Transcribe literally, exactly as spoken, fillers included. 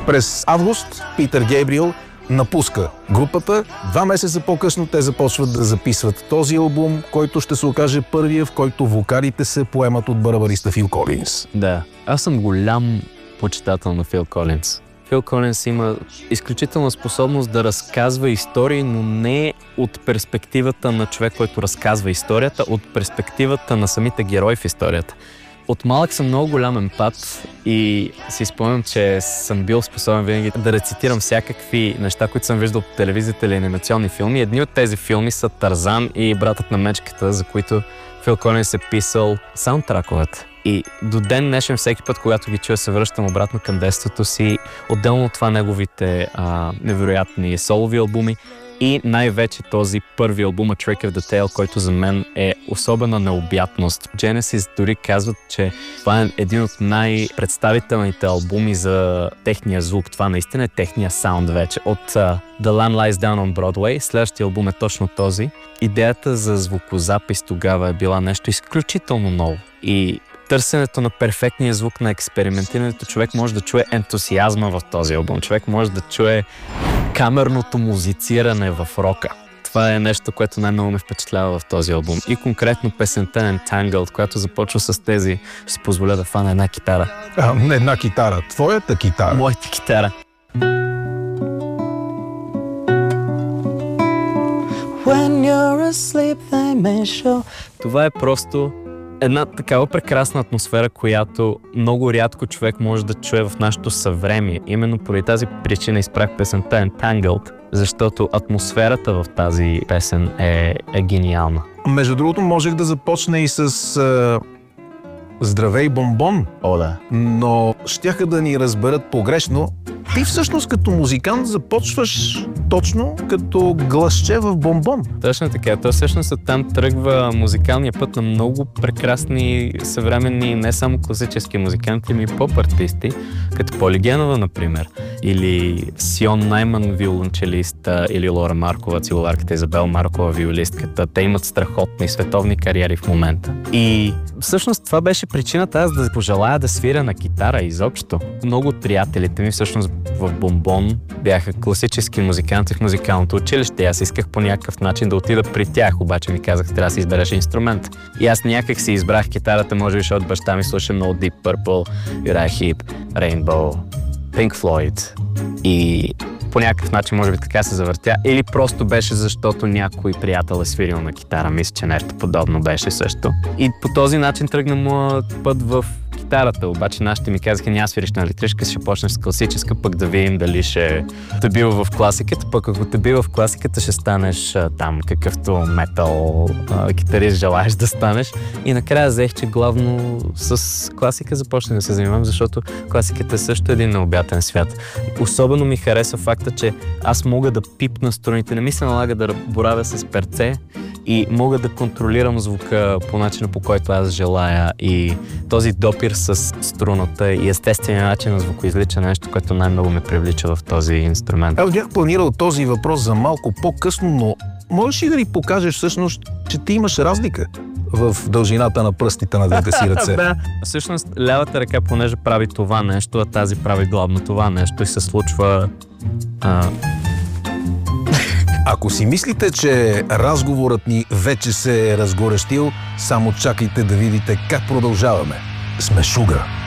През август Питър Гейбриел напуска групата. Два месеца по-късно те започват да записват този албум, който ще се окаже първия, в който вокалите се поемат от барабариста Фил Колинс. Да, аз съм голям почитател на Фил Колинс. Фил Колинс има изключителна способност да разказва истории, но не от перспективата на човек, който разказва историята, от перспективата на самите герои в историята. От малък съм много голям емпат и си спомням, че съм бил способен винаги да рецитирам всякакви неща, които съм виждал по телевизията или анимационни филми. Едни от тези филми са Тарзан и Братът на мечката, за които Фил Колинс е писал саундтраковете. И до ден днешен всеки път, когато ги чуя, се връщам обратно към детството си. Отделно от това неговите а, невероятни солови албуми и най-вече този първи албум Trick of the Tail, който за мен е особена необятност. Genesis дори казват, че това е един от най-представителните албуми за техния звук. Това наистина е техния саунд вече. От uh, The Lamb Lies Down on Broadway, следващия албум е точно този. Идеята за звукозапис тогава е била нещо изключително ново. И търсенето на перфектния звук, на експериментирането, човек може да чуе ентусиазма в този албум. Човек може да чуе камерното музициране в рока. Това е нещо, което най-много ме впечатлява в този албум. И конкретно песента Entangled, която започва с тези, ще си позволя да фана една китара. А, не една китара, твоята китара. Моята китара. When you're asleep, they may show. Това е просто една такава прекрасна атмосфера, която много рядко човек може да чуе в нашето съвремие. Именно поради тази причина изпрах песента Entangled, защото атмосферата в тази песен е, е гениална. Между другото, можех да започна и с а, Здравей, бомбон. О, да. Но щяха да ни разберат погрешно. Ти всъщност като музикант започваш точно като гласче в бомбон. Точно така. То всъщност оттам тръгва музикалния път на много прекрасни съвременни, не само класически музиканти, но и поп-артисти, като Поли Генова, например, или Сион Найман, виолончелиста, или Лора Маркова, цигуларката, Изабел Маркова, виолистката. Те имат страхотни световни кариери в момента. И всъщност това беше причината аз да пожелая да свиря на китара изобщо. Много от приятелите ми всъщност в Бомбон бяха класически музиканти в музикалното училище. Аз исках по някакъв начин да отида при тях, обаче ми казах, трябва да си избереш инструмент. И аз някак си избрах китарата, може би, защото баща ми слуша много Deep Purple, Uriah Heep, Rainbow, Pink Floyd. И по някакъв начин, може би, така се завъртя. Или просто беше защото някой приятел е свирил на китара. Мисля, че нещо подобно беше също. И по този начин тръгна моят път в китарата. Обаче нашите ми казаха, няма свириш на електрическа, ще почнеш с класическа, пък да видим дали ще те бива в класиката. Пък ако те бива в класиката, ще станеш а, там какъвто метал а, китарист желаеш да станеш. И накрая взех, че главно с класика започнах да се занимавам, защото класиката е също един необятен свят. Особено ми харесва факта, че аз мога да пипна струните, не ми се налага да боравя с перце и мога да контролирам звука по начина, по който аз желая. И този допир с струната и естествения начин на звукоизличане е нещо, което най-много ме привлича в този инструмент. Аз бях планирал този въпрос за малко по-късно, но можеш ли да ни покажеш всъщност, че ти имаш разлика в дължината на пръстите на двете си ръце? Да. Всъщност лявата ръка, понеже прави това нещо, а тази прави главно това нещо и се случва... А... Ако си мислите, че разговорът ни вече се е разгорещил, само чакайте да видите как продължаваме. Сме Шугар.